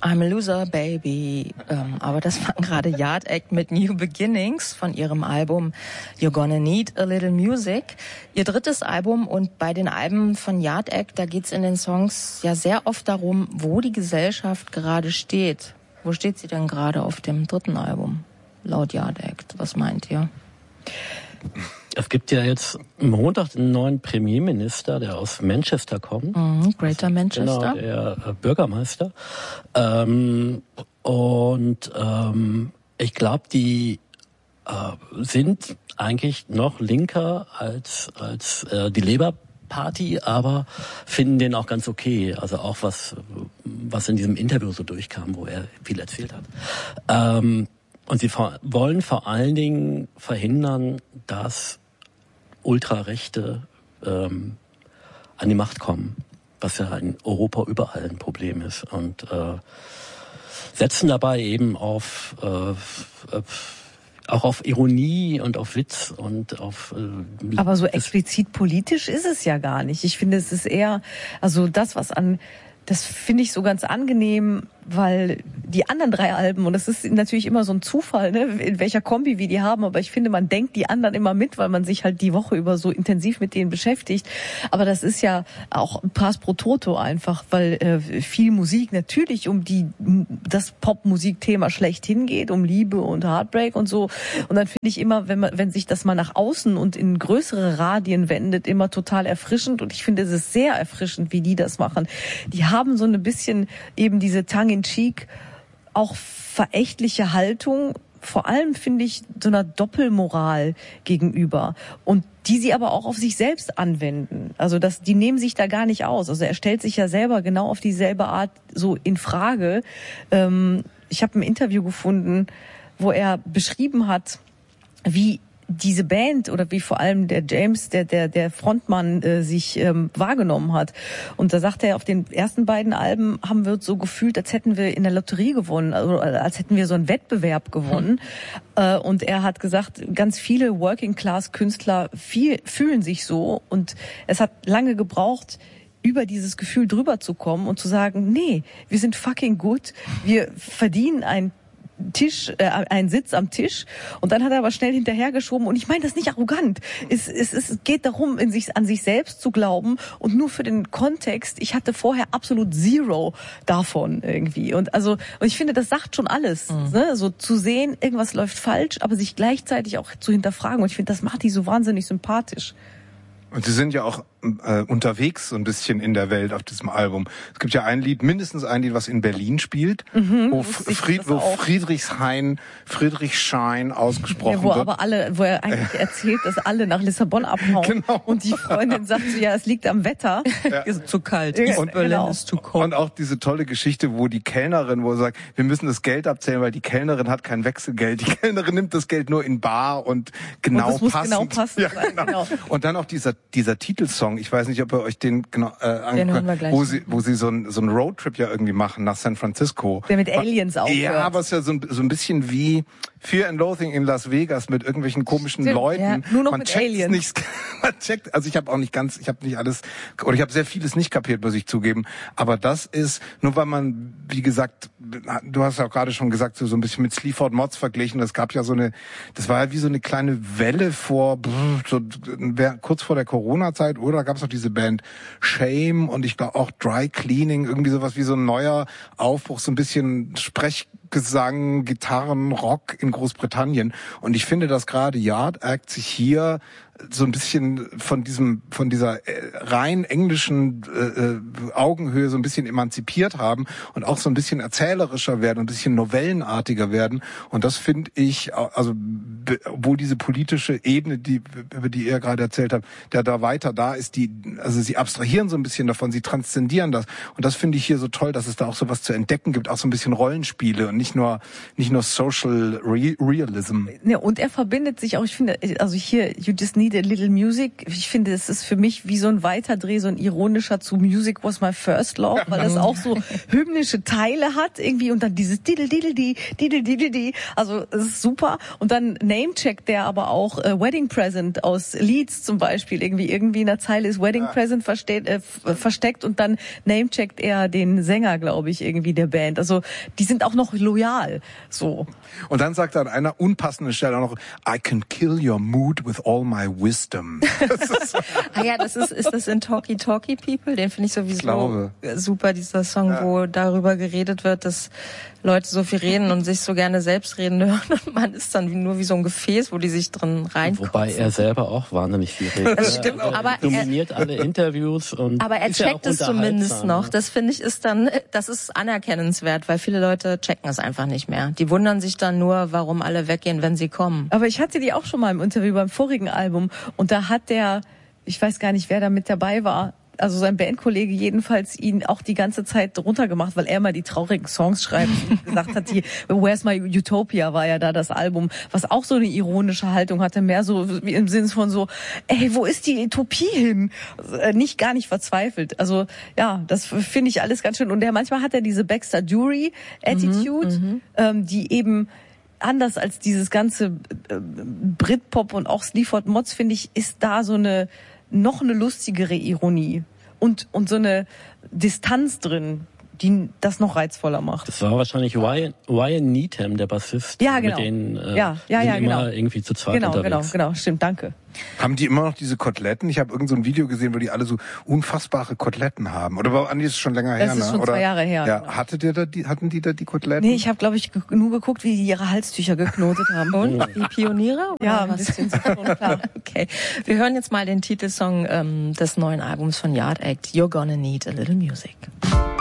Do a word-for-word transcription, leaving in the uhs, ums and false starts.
I'm a Loser, Baby. Ähm, aber das war gerade Yard Act mit New Beginnings von ihrem Album You're Gonna Need a Little Music. Ihr drittes Album, und bei den Alben von Yard Act, da geht's in den Songs ja sehr oft darum, wo die Gesellschaft gerade steht. Wo steht sie denn gerade auf dem dritten Album, laut Yard Act? Was meint ihr? Es gibt ja jetzt Montag einen neuen Premierminister, der aus Manchester kommt. Mhm, Greater Manchester. Genau, der äh, Bürgermeister. Ähm, und ähm, ich glaube, die äh, sind eigentlich noch linker als als äh, die Labour Party, aber finden den auch ganz okay. Also auch was was in diesem Interview so durchkam, wo er viel erzählt hat. Ähm, und sie vor, wollen vor allen Dingen verhindern, dass Ultrarechte ähm, an die Macht kommen, was ja in Europa überall ein Problem ist, und äh, setzen dabei eben auf äh, auch auf Ironie und auf Witz und auf äh, aber so explizit politisch ist es ja gar nicht. Ich finde, es ist eher, also das, was an, das finde ich so ganz angenehm, weil die anderen drei Alben, und das ist natürlich immer so ein Zufall, ne, in welcher Kombi wir die haben, aber ich finde, man denkt die anderen immer mit, weil man sich halt die Woche über so intensiv mit denen beschäftigt. Aber das ist ja auch Pass pro Toto einfach, weil äh, viel Musik natürlich um die das Popmusikthema schlechthin geht, um Liebe und Heartbreak und so. Und dann finde ich immer, wenn man, wenn sich das mal nach außen und in größere Radien wendet, immer total erfrischend. Und ich finde, es ist sehr erfrischend, wie die das machen. Die haben so ein bisschen eben diese Tongue Cheek, auch verächtliche Haltung, vor allem finde ich so einer Doppelmoral gegenüber, und die sie aber auch auf sich selbst anwenden. Also das, die nehmen sich da gar nicht aus. Also er stellt sich ja selber genau auf dieselbe Art so in Frage. Ähm, ich habe ein Interview gefunden, wo er beschrieben hat, wie diese Band oder wie vor allem der James, der der der Frontmann, äh, sich ähm, wahrgenommen hat. Und da sagt er, auf den ersten beiden Alben haben wir uns so gefühlt, als hätten wir in der Lotterie gewonnen, also als hätten wir so einen Wettbewerb gewonnen. Hm. Äh, und er hat gesagt, ganz viele Working-Class-Künstler viel, fühlen sich so, und es hat lange gebraucht, über dieses Gefühl drüber zu kommen und zu sagen, nee, wir sind fucking gut, wir verdienen ein Tisch, äh, einen Sitz am Tisch. Und dann hat er aber schnell hinterhergeschoben, und ich meine das nicht arrogant. Es, es, es geht darum, in sich, an sich selbst zu glauben, und nur für den Kontext, ich hatte vorher absolut zero davon irgendwie. Und also, und ich finde, das sagt schon alles. Mhm. Ne? So zu sehen, irgendwas läuft falsch, aber sich gleichzeitig auch zu hinterfragen. Und ich finde, das macht die so wahnsinnig sympathisch. Und sie sind ja auch äh, unterwegs so ein bisschen in der Welt auf diesem Album. Es gibt ja ein Lied, mindestens ein Lied, was in Berlin spielt, mhm, wo, Fried, wo Friedrichshain, Friedrichshain ausgesprochen ja, wo wird. Aber alle, wo er eigentlich äh. erzählt, dass alle nach Lissabon abhauen. Genau. Und die Freundin sagt so, ja, es liegt am Wetter. Ja. Ist zu kalt. Und, Berlin genau. ist zu kalt. Und auch diese tolle Geschichte, wo die Kellnerin, wo er sagt, wir müssen das Geld abzählen, weil die Kellnerin hat kein Wechselgeld. Die Kellnerin nimmt das Geld nur in bar und genau und das muss passend. genau passen. Ja, genau. Genau. Und dann auch dieser dieser Titelsong, ich weiß nicht, ob ihr euch den genau äh, anguckt, wo sie wo sie so ein so ein Roadtrip ja irgendwie machen nach San Francisco. Der mit Aliens aufhört. Ja, aber es ist ja so ein, so ein bisschen wie Fear and Loathing in Las Vegas mit irgendwelchen komischen Stimmt, Leuten. Ja, nur noch man mit checkt Aliens. Nicht, man checkt, also ich habe auch nicht ganz, ich habe nicht alles, oder ich habe sehr vieles nicht kapiert, muss ich zugeben. Aber das ist, nur weil man, wie gesagt, du hast ja auch gerade schon gesagt, so, so ein bisschen mit Sleaford Mods verglichen. Das gab ja so eine, das war ja wie so eine kleine Welle vor, so, kurz vor der Corona-Zeit, oder? Da gab es auch diese Band Shame und ich glaube auch Dry Cleaning, irgendwie sowas wie so ein neuer Aufbruch, so ein bisschen Sprechgesang, Gitarren, Rock in Großbritannien. Und ich finde, dass gerade Yard Act sich hier so ein bisschen von diesem, von dieser äh, rein englischen äh, Augenhöhe so ein bisschen emanzipiert haben und auch so ein bisschen erzählerischer werden, ein bisschen novellenartiger werden. Und das finde ich, also obwohl diese politische Ebene, die über die ihr gerade erzählt habt, der da weiter da ist, die, also sie abstrahieren so ein bisschen davon, sie transzendieren das. Und das finde ich hier so toll, dass es da auch so was zu entdecken gibt, auch so ein bisschen Rollenspiele und nicht nur nicht nur Social Realism. Ja, und er verbindet sich auch, ich finde, also hier You Just Need Need a Little Music. Ich finde, es ist für mich wie so ein Weiterdreh, so ein ironischer zu Music Was My First Love, weil das auch so hymnische Teile hat irgendwie und dann dieses Diddle Diddle Di, Diddle Diddle Di. Also es ist super. Und dann Namecheck der aber auch äh, Wedding Present aus Leeds zum Beispiel. Irgendwie irgendwie in der Zeile ist Wedding Present versteht, äh, versteckt und dann namecheckt er den Sänger, glaube ich, irgendwie der Band. Also die sind auch noch loyal. So. Und dann sagt er an einer unpassenden Stelle auch noch, I can kill your mood with all my wisdom. Ah ja, das ist, ist das in Talkie Talkie People? Den finde ich sowieso glaube. super, dieser Song, ja. wo darüber geredet wird, dass Leute so viel reden und sich so gerne selbst reden hören und man ist dann nur wie so ein Gefäß, wo die sich drin reinkotzen. Wobei er selber auch wahnsinnig viel redet. Das stimmt, er, aber er dominiert alle Interviews und aber er ist ja checkt auch es zumindest noch. Das finde ich ist dann, das ist anerkennenswert, weil viele Leute checken es einfach nicht mehr. Die wundern sich dann nur, warum alle weggehen, wenn sie kommen. Aber ich hatte die auch schon mal im Interview beim vorigen Album und da hat der, ich weiß gar nicht, wer da mit dabei war, also sein Bandkollege jedenfalls ihn auch die ganze Zeit runtergemacht, weil er mal die traurigen Songs schreibt und gesagt hat, die Where's My Utopia war ja da das Album, was auch so eine ironische Haltung hatte, mehr so wie im Sinne von so, ey, wo ist die Utopie hin? Nicht gar nicht verzweifelt. Also ja, das finde ich alles ganz schön. Und der manchmal hat er diese Baxter Dury Attitude, mhm, ähm, die eben anders als dieses ganze äh, Britpop und auch Sleaford Mods, finde ich, ist da so eine noch eine lustigere Ironie und und so eine Distanz drin, die das noch reizvoller macht. Das war wahrscheinlich Ryan, Ryan Needham, der Bassist. Ja, genau. Mit denen äh, ja, ja, ja, sind genau. immer irgendwie zu zweit genau, unterwegs. Genau, genau, stimmt, danke. Haben die immer noch diese Koteletten? Ich habe irgend so ein Video gesehen, wo die alle so unfassbare Koteletten haben. Oder war Andi ist schon länger her, Das ist ne? schon Oder, zwei Jahre her. Ja, Genau. hattet ihr da die, hatten die da die Koteletten? Nee, ich habe, glaube ich, ge- nur geguckt, wie die ihre Halstücher geknotet haben. Und die Pioniere? Oder Ja, ein was? bisschen so, schon klar. Okay, wir hören jetzt mal den Titelsong ähm, des neuen Albums von Yard Act, You're Gonna Need a Little Music.